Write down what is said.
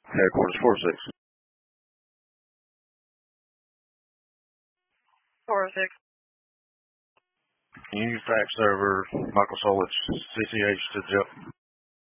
Headquarters 4-6. 4-6. Can you fax over Michael Solich, CCH to Jeff